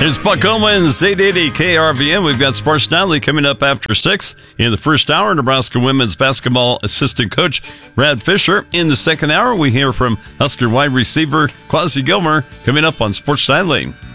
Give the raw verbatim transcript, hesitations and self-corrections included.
It's Buck Owens, eight eighty K R V M. We've got Sports Nightly coming up after six. In the first hour, Nebraska women's basketball assistant coach Brad Fisher. In the second hour, we hear from Husker wide receiver Quasi Gilmer coming up on Sports Nightly.